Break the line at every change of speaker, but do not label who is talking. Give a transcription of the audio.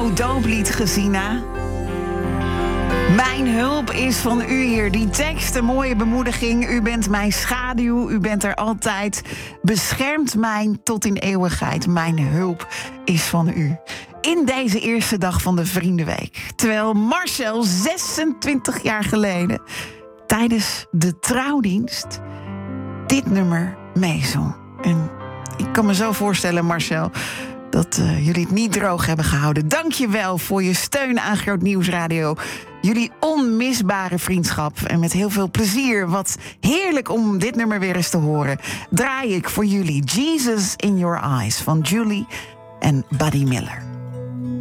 oud dooplied, Gesina. Mijn hulp is van u, Heer. Die tekst, een mooie bemoediging. U bent mijn schaduw, u bent er altijd. Beschermt mij tot in eeuwigheid. Mijn hulp is van u. In deze eerste dag van de Vriendenweek. Terwijl Marcel 26 jaar geleden tijdens de trouwdienst dit nummer meezong. En ik kan me zo voorstellen, Marcel, dat jullie het niet droog hebben gehouden. Dank je wel voor je steun aan Groot Nieuws Radio. Jullie onmisbare vriendschap. En met heel veel plezier, wat heerlijk om dit nummer weer eens te horen, draai ik voor jullie Jesus in Your Eyes van Julie en Buddy Miller.